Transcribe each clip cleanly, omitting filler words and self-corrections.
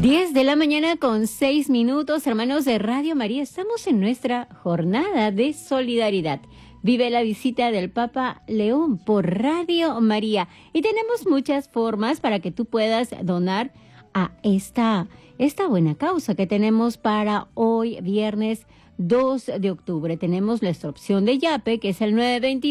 10 de la mañana con 6 minutos, hermanos de Radio María. Estamos en nuestra jornada de solidaridad. Vive la visita del Papa León por Radio María. Y tenemos muchas formas para que tú puedas donar a esta buena causa que tenemos para hoy, viernes 2 de octubre. Tenemos nuestra opción de Yape, que es el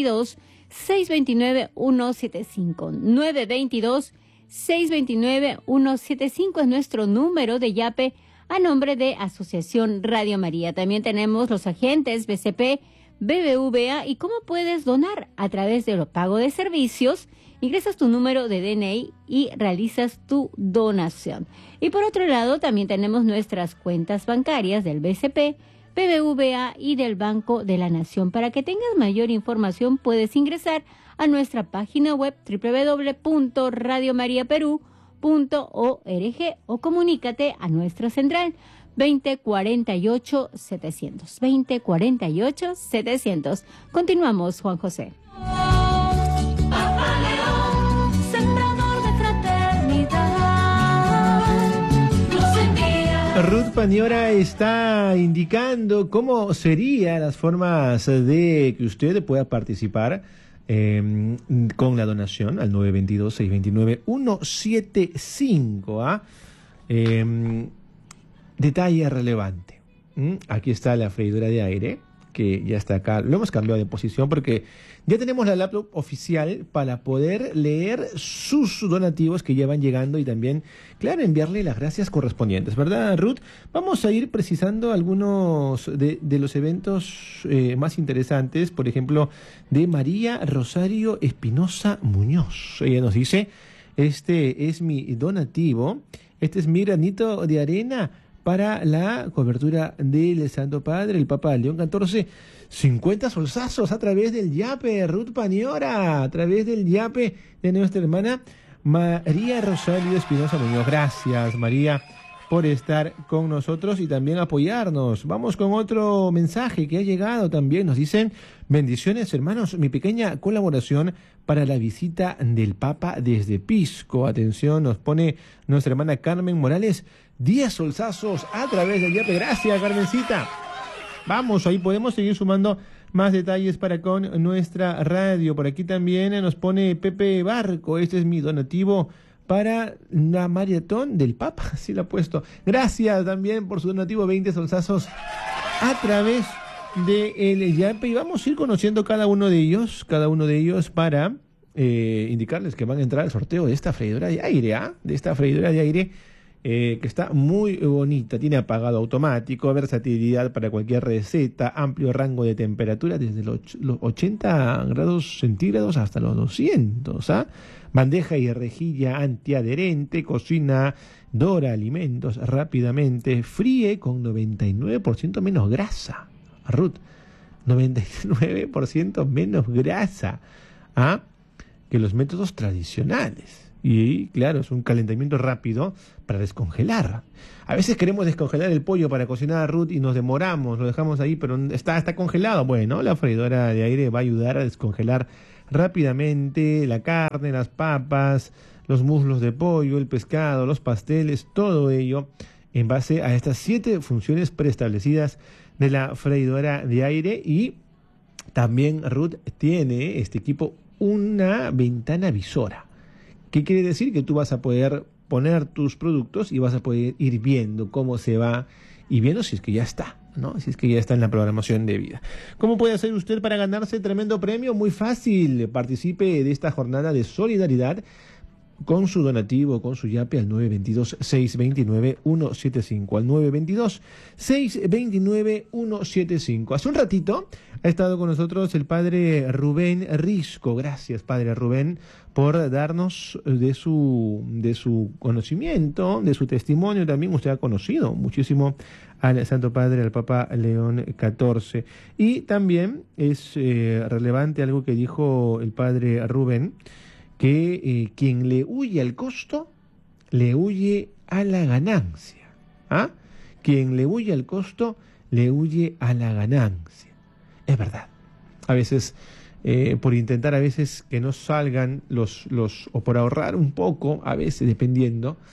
922-629-175. 922-629-175 es nuestro número de Yape a nombre de Asociación Radio María. También tenemos los agentes BCP, BBVA. ¿Y cómo puedes donar? A través de los pagos de servicios. Ingresas tu número de DNI y realizas tu donación. Y por otro lado, también tenemos nuestras cuentas bancarias del BCP, BBVA y del Banco de la Nación. Para que tengas mayor información, puedes ingresar a nuestra página web www.radiomariaperú.org o comunícate a nuestra central 2048-700. 2048-700. Continuamos, Juan José. Ruth Paniora está indicando cómo serían las formas de que usted pueda participar con la donación al 922-629-175. Detalle relevante. Aquí está la freidora de aire, que ya está acá. Lo hemos cambiado de posición porque ya tenemos la laptop oficial para poder leer sus donativos que ya van llegando y también, claro, enviarle las gracias correspondientes, ¿verdad, Ruth? Vamos a ir precisando algunos de los eventos más interesantes, por ejemplo, de María Rosario Espinosa Muñoz. Ella nos dice, este es mi donativo, este es mi granito de arena para la cobertura del Santo Padre, el Papa León XIV. 50 solsazos a través del Yape, Ruth Paniora, a través del Yape de nuestra hermana María Rosario Espinosa Muñoz. Gracias, María, por estar con nosotros y también apoyarnos. Vamos con otro mensaje que ha llegado también. Nos dicen, bendiciones, hermanos, mi pequeña colaboración para la visita del Papa desde Pisco. Atención, nos pone nuestra hermana Carmen Morales, 10 solsazos a través del Yape. Gracias, Carmencita. Vamos, ahí podemos seguir sumando más detalles para con nuestra radio. Por aquí también nos pone Pepe Barco, este es mi donativo para la maratón del Papa, así lo ha puesto. Gracias también por su donativo, 20 solsazos a través del Yape. Y vamos a ir conociendo cada uno de ellos para indicarles que van a entrar al sorteo de esta freidora de aire, de esta freidora de aire. Que está muy bonita, tiene apagado automático, versatilidad para cualquier receta, amplio rango de temperatura desde los 80 grados centígrados hasta los 200, bandeja y rejilla antiadherente, cocina, dora alimentos rápidamente, fríe con 99% menos grasa, Ruth, 99% menos grasa que los métodos tradicionales. Y claro, es un calentamiento rápido para descongelar. A veces queremos descongelar el pollo para cocinar, Ruth, y nos demoramos, lo dejamos ahí, pero está congelado. Bueno, la freidora de aire va a ayudar a descongelar rápidamente la carne, las papas, los muslos de pollo, el pescado, los pasteles, todo ello en base a estas 7 funciones preestablecidas de la freidora de aire. Y también, Ruth, tiene este equipo una ventana visora. ¿Qué quiere decir? Que tú vas a poder poner tus productos y vas a poder ir viendo cómo se va y viendo si es que ya está, ¿no? Si es que ya está en la programación de vida. ¿Cómo puede hacer usted para ganarse tremendo premio? Muy fácil. Participe de esta jornada de solidaridad con su donativo, con su Yape al 922-629-175, al 922-629-175. Hace un ratito ha estado con nosotros el padre Rubén Risco. Gracias, padre Rubén, por darnos de su conocimiento, de su testimonio. También usted ha conocido muchísimo al Santo Padre, al Papa León XIV. Y también es relevante algo que dijo el padre Rubén, que quien le huye al costo, le huye a la ganancia. Quien le huye al costo, le huye a la ganancia. Es verdad. A veces, por intentar a veces que no salgan o por ahorrar un poco, a veces dependiendo,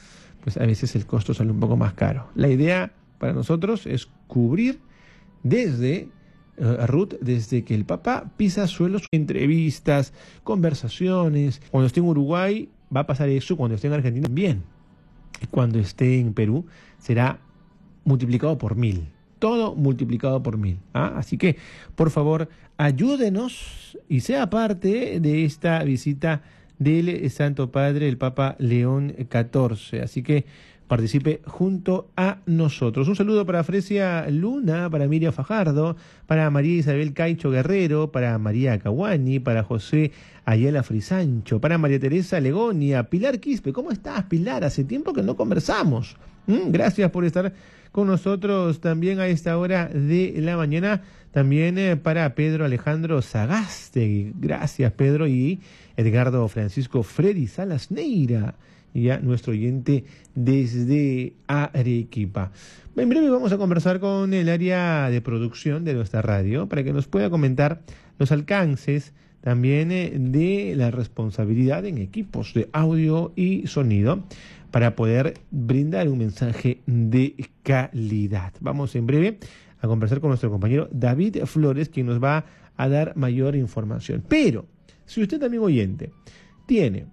pues a veces el costo sale un poco más caro. La idea para nosotros es cubrir desde Ruth, desde que el papá pisa suelos, entrevistas, conversaciones. Cuando esté en Uruguay va a pasar eso, cuando esté en Argentina también. Y cuando esté en Perú será multiplicado por 1000. Todo multiplicado por 1000. Así que, por favor, ayúdenos y sea parte de esta visita del Santo Padre, el Papa León XIV. Así que participe junto a nosotros. Un saludo para Fresia Luna, para Miriam Fajardo, para María Isabel Caicho Guerrero, para María Caguani, para José Ayala Frisancho, para María Teresa Legonia, Pilar Quispe. ¿Cómo estás, Pilar? Hace tiempo que no conversamos. Gracias por estar con nosotros también a esta hora de la mañana. También para Pedro Alejandro Sagaste. Gracias, Pedro. Y Edgardo Francisco Freddy Salas Neira, ya nuestro oyente desde Arequipa. En breve vamos a conversar con el área de producción de nuestra radio para que nos pueda comentar los alcances también de la responsabilidad en equipos de audio y sonido para poder brindar un mensaje de calidad. Vamos en breve a conversar con nuestro compañero David Flores, quien nos va a dar mayor información. Pero, si usted, amigo oyente, tiene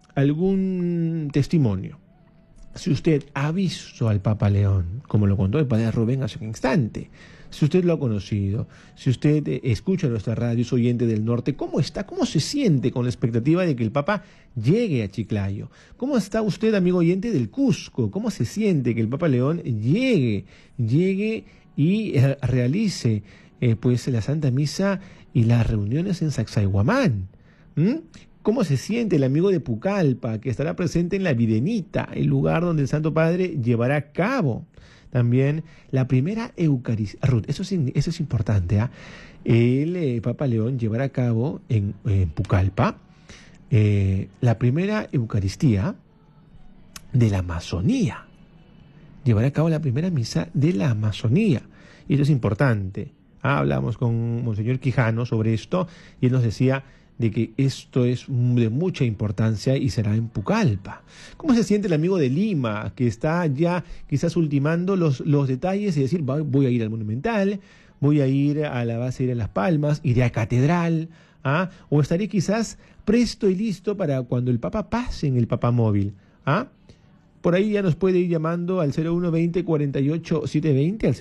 algún testimonio, si usted ha visto al Papa León, como lo contó el padre Rubén hace un instante, si usted lo ha conocido, si usted escucha nuestra radio, es oyente del norte, ¿cómo está? ¿Cómo se siente con la expectativa de que el Papa llegue a Chiclayo? ¿Cómo está usted, amigo oyente del Cusco? ¿Cómo se siente que el Papa León llegue y realice pues la Santa Misa y las reuniones en Sacsayhuamán? ¿Cómo se siente el amigo de Pucallpa, que estará presente en la Videnita, el lugar donde el Santo Padre llevará a cabo también la primera Eucaristía? Ruth, eso es importante. El Papa León llevará a cabo en Pucallpa la primera Eucaristía de la Amazonía. Llevará a cabo la primera misa de la Amazonía. Y eso es importante. Hablamos con Monseñor Quijano sobre esto y él nos decía de que esto es de mucha importancia y será en Pucallpa. ¿Cómo se siente el amigo de Lima, que está ya quizás ultimando los detalles y decir, voy a ir al Monumental, voy a ir a la base de Las Palmas, iré a Catedral, o estaré quizás presto y listo para cuando el Papa pase en el Papamóvil? Por ahí ya nos puede ir llamando al 0120-48-720, al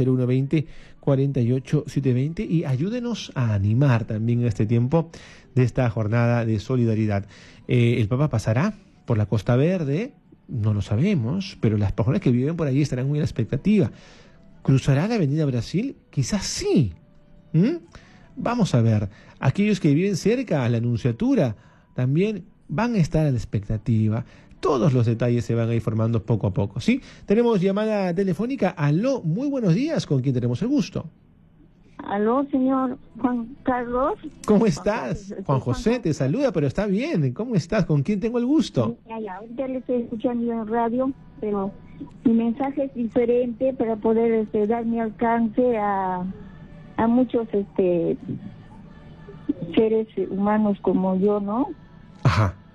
0120-48-720 y ayúdenos a animar también en este tiempo de esta jornada de solidaridad. ¿El Papa pasará por la Costa Verde? No lo sabemos, pero las personas que viven por allí estarán muy a la expectativa. ¿Cruzará la Avenida Brasil? Quizás sí. Vamos a ver. Aquellos que viven cerca a la Anunciatura también van a estar a la expectativa. Todos los detalles se van a ir formando poco a poco, ¿sí? Tenemos llamada telefónica. Aló, muy buenos días. ¿Con quién tenemos el gusto? Aló, señor Juan Carlos. ¿Cómo estás? Juan José te saluda, pero está bien. ¿Cómo estás? ¿Con quién tengo el gusto? Ahorita le estoy escuchando en radio, pero mi mensaje es diferente para poder dar mi alcance a muchos seres humanos como yo, ¿no? Ajá.